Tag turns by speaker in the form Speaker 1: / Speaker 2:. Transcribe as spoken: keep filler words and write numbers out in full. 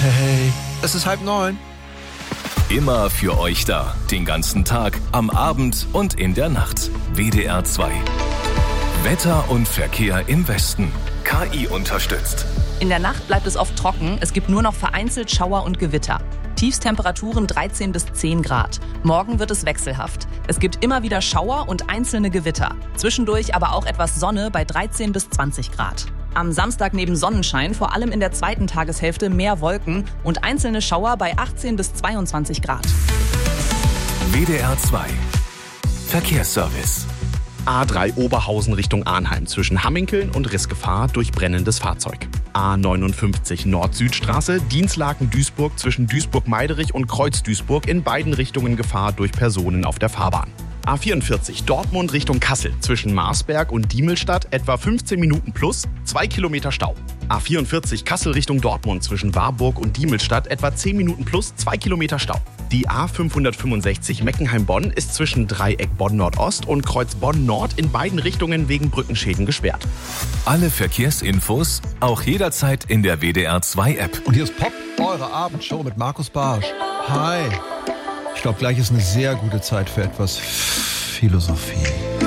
Speaker 1: Hey, es ist halb neun.
Speaker 2: Immer für euch da. Den ganzen Tag, am Abend und in der Nacht. W D R zwei. Wetter und Verkehr im Westen. K I unterstützt.
Speaker 3: In der Nacht bleibt es oft trocken. Es gibt nur noch vereinzelt Schauer und Gewitter. Tiefstemperaturen dreizehn bis zehn Grad. Morgen wird es wechselhaft. Es gibt immer wieder Schauer und einzelne Gewitter. Zwischendurch aber auch etwas Sonne bei dreizehn bis zwanzig Grad. Am Samstag neben Sonnenschein vor allem in der zweiten Tageshälfte mehr Wolken und einzelne Schauer bei achtzehn bis zweiundzwanzig Grad.
Speaker 2: W D R zwei. Verkehrsservice.
Speaker 4: A drei Oberhausen Richtung Arnheim zwischen Hamminkeln und Rissgefahr durch brennendes Fahrzeug. A neunundfünfzig Nord-Süd-Straße, Dienstlaken-Duisburg zwischen Duisburg-Meiderich und Kreuz-Duisburg in beiden Richtungen Gefahr durch Personen auf der Fahrbahn. A vierundvierzig Dortmund Richtung Kassel zwischen Marsberg und Diemelstadt etwa fünfzehn Minuten plus, zwei Kilometer Stau. A vierundvierzig Kassel Richtung Dortmund zwischen Warburg und Diemelstadt etwa zehn Minuten plus, zwei Kilometer Stau. Die A fünfhundertfünfundsechzig Meckenheim-Bonn ist zwischen Dreieck Bonn-Nordost und Kreuz Bonn-Nord in beiden Richtungen wegen Brückenschäden gesperrt.
Speaker 2: Alle Verkehrsinfos auch jederzeit in der W D R zwei App.
Speaker 1: Und hier ist Pop, eure Abendshow mit Markus Barsch. Hi. Ich glaube, gleich ist eine sehr gute Zeit für etwas Philosophie.